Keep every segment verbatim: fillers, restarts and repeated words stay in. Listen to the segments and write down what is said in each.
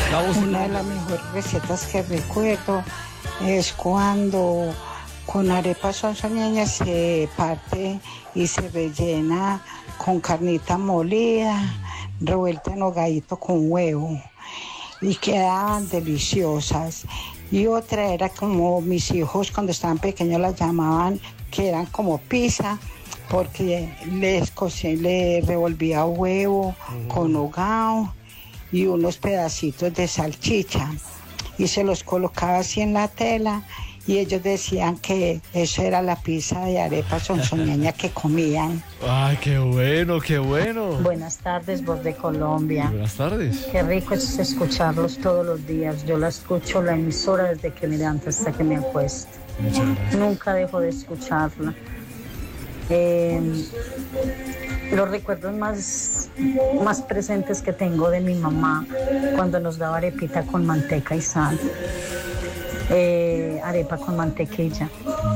La voz Una de las mejores recetas que recuerdo es cuando con arepa sonsoñeña se parte y se rellena con carnita molida, revuelta en hogadito con huevo y quedaban deliciosas. Y otra era como mis hijos cuando estaban pequeños las llamaban, que eran como pizza, porque les cocí, les revolvía huevo uh-huh. con hogao y unos pedacitos de salchicha y se los colocaba así en la tela y ellos decían que eso era la pizza de arepa sonsoñeña que comían. ¡Ay, qué bueno, qué bueno! Buenas tardes, Voz de Colombia. Buenas tardes. Qué rico es escucharlos todos los días. Yo la escucho, la emisora, desde que me levanto hasta que me acuesto. Muchas gracias. Nunca dejo de escucharla. Eh, los recuerdos más, más presentes que tengo de mi mamá cuando nos daba arepita con manteca y sal. Eh, arepa con mantequilla.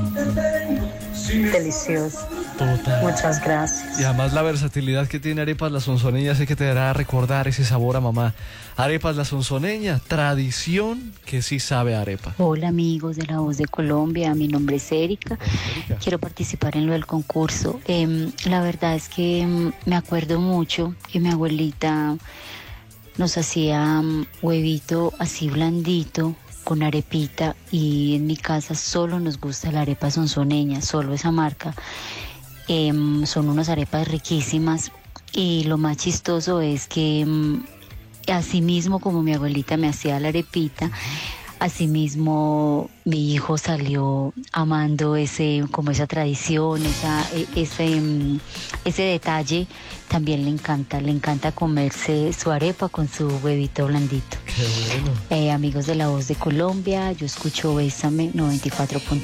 Delicioso. Total. Muchas gracias. Y además la versatilidad que tiene Arepas La Sonsoneña sé que te hará recordar ese sabor a mamá. Arepas La Sonsoneña, tradición que sí sabe a arepa. Hola amigos de La Voz de Colombia, mi nombre es Erika. Erika. Quiero participar en lo del concurso. Eh, la verdad es que eh, me acuerdo mucho que mi abuelita nos hacía um, huevito así blandito con arepita, y en mi casa solo nos gusta la arepa sonsoneña, solo esa marca. Eh, son unas arepas riquísimas, y lo más chistoso es que um, así mismo como mi abuelita me hacía la arepita, así mismo mi hijo salió amando ese, como esa tradición, esa, ese, ese detalle. También le encanta, le encanta comerse su arepa con su huevito blandito. Qué bueno. Eh, amigos de La Voz de Colombia, yo escucho Bésame noventa y cuatro punto